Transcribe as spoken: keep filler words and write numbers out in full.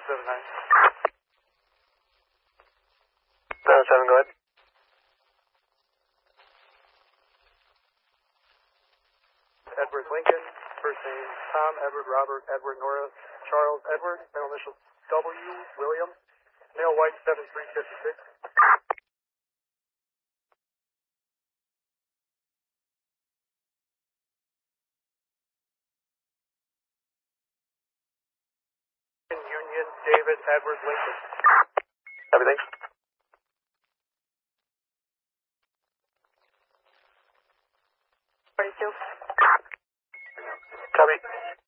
seven nine. seven seven, go ahead. Edward Lincoln, first name Tom, Edward, Robert, Edward, Nora, Charles, Edward, middle initial W, William, male white seven three fifty-six. Union, David, Edward, Lincoln. Everything? forty-two. Copy.